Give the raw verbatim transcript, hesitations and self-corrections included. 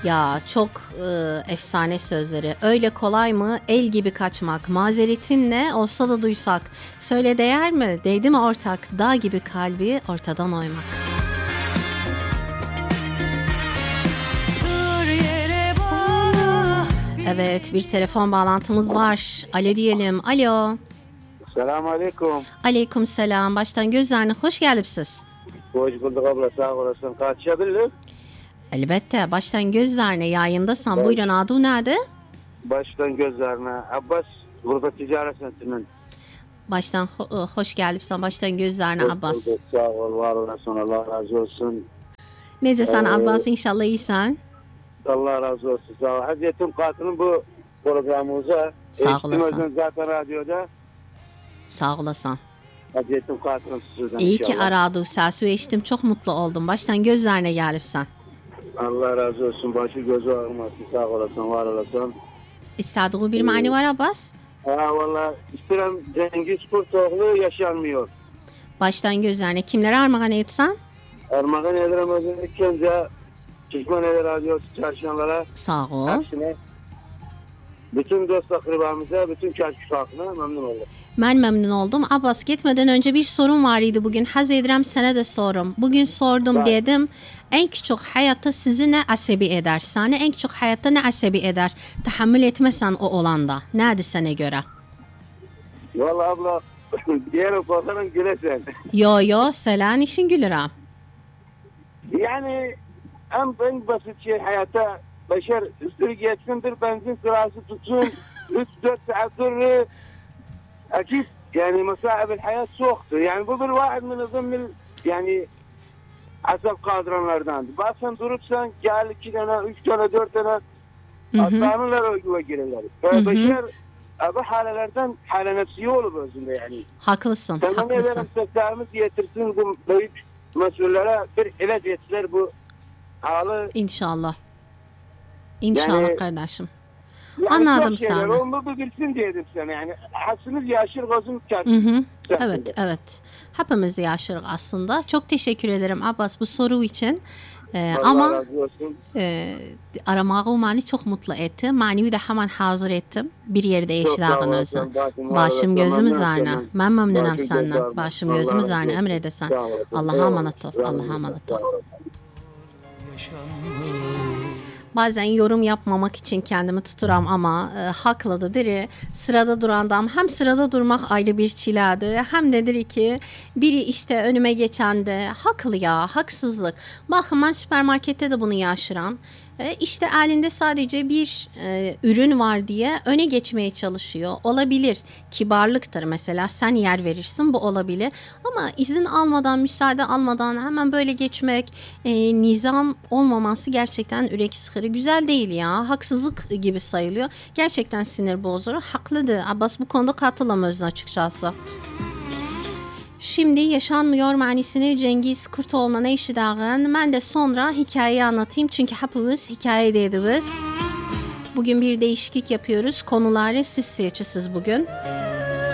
Ya çok e, efsane sözleri. Öyle kolay mı? El gibi kaçmak. Mazeretin ne? Olsa da duysak. Söyle değer mi? Değdi mi ortak? Dağ gibi kalbi ortadan oymak. Evet, bir telefon bağlantımız var. Alo diyelim. Alo. Selamun aleyküm. Aleyküm selam. Baştan gözlerine hoş geldiniz. Hoş bulduk abla, sağ olasın. Kaçabilir? Elbette. Baştan gözlerine yayındasın. Evet. Buyurun, adı nerede? Baştan gözlerine. Abbas, burada ticaret sentinin. Baştan ho- hoş geldin. Baştan gözlerine Hoş Abbas. bulduk, sağ ol, var olasın. Allah razı olsun. Necesin Ee, Abbas? İnşallah iyisin. Allah razı olsun, sağ ol. Hazretim Katı'nın bu programımıza Sağ eşittim olasın. özün zaten radyoda. Sağ olasın. Hazretim Katı'nın sizden İyi inşallah. ki aradı. Sesi eşittim. Çok mutlu oldum. Baştan gözlerine gelipsen. Allah razı olsun. Başı gözü ağrımasın. Sağ olasın, var olasın. İstediği bir mani var Abbas. Ha valla istedim Cengiz Kurtoğlu yaşanmıyor. Baştan gözlerine kimlere armağan etsen? Armağan ederim özün ilk önce Çişman Eli Radyosu çalışanlara, Sağ ol. hepsine, bütün dost akribamıza, bütün çarşı halkına memnun oldum. Ben memnun oldum. Abbas gitmeden önce bir sorun var idi bugün. Haz ederim sana da sorum. Bugün sordum Var. dedim. En küçük hayatta sizi ne asabi eder? Sana en küçük hayatta ne asabi eder? Tahammül etmesen o olanda. Nerede sana göre? Valla abla diğer korkarım gülesen. Yo yo selan işin gülür ha. Yani en, en basit şey hayatta beşer üstü geçsindir, benzin sırası tutsun, üç dört saat durur. Akif yani masa'ib hayat soğuktu. Yani bu bir vaid min zımnil yani asap kaldıranlardan. Bazen durursan gel iki tane, üç tane, dört tane aslanlar öyle girerler. Ve beşer bu halelerden hale nefsiye olup özünde yani. Haklısın, Tamam haklısın. ederim seslerimiz getirsin bu büyük mesullere bir ilaç etsinler bu halı. İnşallah. İnşallah Yani- kardeşim. Yani Anladım çok şeyler, seni. onu bir bilsin diyedim sana yani. Hasınız yaşır gözüm Hı çarpsın. hı. Evet, evet. Hepimiz yaşırız aslında. Çok teşekkür ederim Abbas bu soru için. Ee, Allah ama razı olsun. e, aramağı beni çok mutlu etti. Manevi de hemen hazır ettim. Bir yerde Çok sağ eşlağın olasın, özün. başım var Başım olasın, gözüm memnun üzerine. oldum. Ben memnunum Başım gözüm senden. var. Başım Allah gözüm razı üzerine olsun. emredesen. Sağ olasın. Allah'a Eyvallah. emanet ol. Sağ Allah'a olasın. emanet Sağ ol. olasın. Bazen yorum yapmamak için kendimi tuturam ama e, haklı da diri sırada durandam. Hem sırada durmak ayrı bir çiladı hem de diri ki biri işte önüme geçen de haklı ya haksızlık. Bakın ben süpermarkette de bunu yaşıram. E, işte elinde sadece bir e, ürün var diye öne geçmeye çalışıyor. Olabilir. Kibarlıktır mesela sen yer verirsin bu olabilir. Ama izin almadan müsaade almadan hemen böyle geçmek e, nizam olmaması gerçekten ürek sıkırı güzel değil ya. Haksızlık gibi sayılıyor. Gerçekten sinir bozur. Haklıdır. Abbas bu konuda katılamıyoruz açıkçası. Şimdi yaşanmıyor manisini Cengiz Kurtoğlu'na eşidağın. Ben de sonra hikayeyi anlatayım. Çünkü hepimiz hikaye dediğimiz. Bugün bir değişiklik yapıyoruz. Konuları siz seçiciz bugün.